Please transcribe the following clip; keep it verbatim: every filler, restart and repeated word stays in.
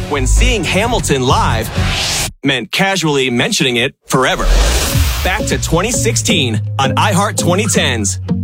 when seeing Hamilton live meant casually mentioning it forever. Back to twenty sixteen on iHeart twenty tens.